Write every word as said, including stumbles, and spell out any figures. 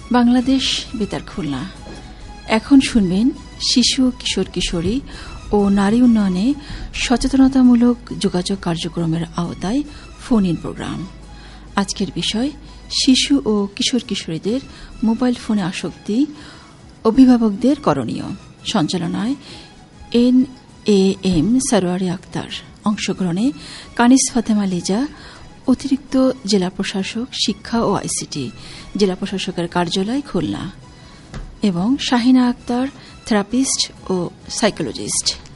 বাংলাদেশ বেতার খুলনা। এখন শুনবেন শিশু, কিশোর কিশোরী ও নারী উন্নয়নে সচেতনতামূলক যোগাযোগ কার্যক্রমের আওতায় ফোন ইন প্রোগ্রাম। আজকের বিষয় শিশু ও কিশোর কিশোরীদের মোবাইল ফোনে আসক্তি, অভিভাবকদের করণীয়। সঞ্চালনায় এন এ এম সারোয়ারে আক্তার। অংশগ্রহণে কানিস ফাতেমা লিজা, অতিরিক্ত জেলা প্রশাসক শিক্ষা ও আইসিটি, জেলা প্রশাসকের কার্যালয় খুলনা, এবং শাহিনা আক্তার, থেরাপিস্ট ও সাইকোলজিস্ট।